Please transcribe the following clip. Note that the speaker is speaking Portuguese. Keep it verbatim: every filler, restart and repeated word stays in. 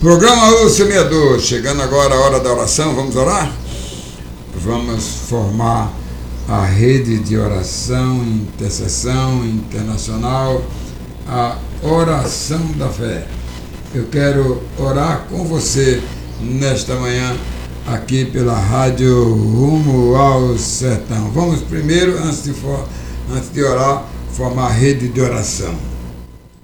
Programa O Semeador, chegando agora a hora da oração, vamos orar? Vamos formar a rede de oração, intercessão internacional, a oração da fé. Eu quero orar com você nesta manhã, aqui pela Rádio Rumo ao Sertão. Vamos primeiro, antes de, for, antes de orar, formar a rede de oração.